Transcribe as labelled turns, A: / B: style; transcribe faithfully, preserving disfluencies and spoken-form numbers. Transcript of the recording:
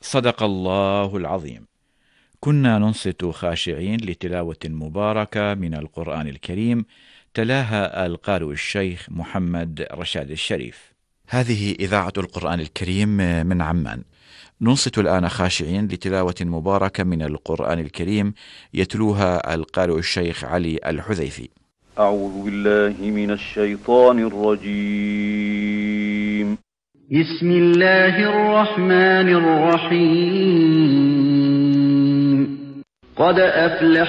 A: صدق الله العظيم. كنا ننصت خاشعين لتلاوة مباركة من القرآن الكريم، تلاها القارئ الشيخ محمد رشاد الشريف. هذه إذاعة القرآن الكريم من عمان. ننصت الآن خاشعين لتلاوة مباركة من القرآن الكريم، يتلوها القارئ الشيخ علي الحذيفي.
B: أعوذ بالله من الشيطان الرجيم.
C: بسم الله الرحمن الرحيم. قد أفلح